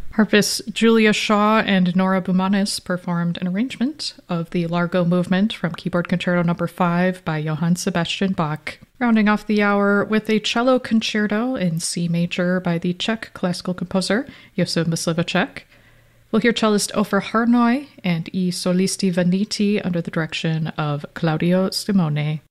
Harpist Julia Shaw and Nora Bumanis performed an arrangement of the Largo Movement from Keyboard Concerto No. 5 by Johann Sebastian Bach. Rounding off the hour with a cello concerto in C major by the Czech classical composer Josef Myslivacek. We'll hear cellist Ofer Harnoy and I Solisti Veniti under the direction of Claudio Simone.